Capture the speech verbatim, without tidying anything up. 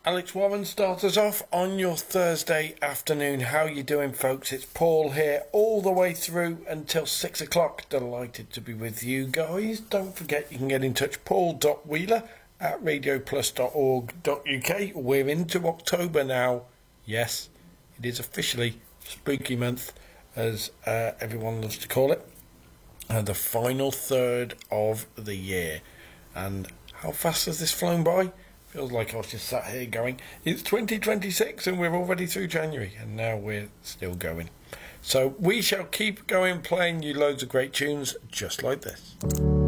Alex Warren, start us off on your Thursday afternoon. How you doing, folks? It's Paul here, all the way through until six o'clock. Delighted to be with you guys. Don't forget you can get in touch, paul dot wheeler at radio plus dot org dot U K. We're into October now. Yes, it is officially spooky month, as uh, everyone loves to call it. Uh, the final third of the year. And how fast has this flown by? Feels like I was just sat here going, it's twenty twenty-six and we're already through January, and now we're still going. So we shall keep going, playing you loads of great tunes just like this.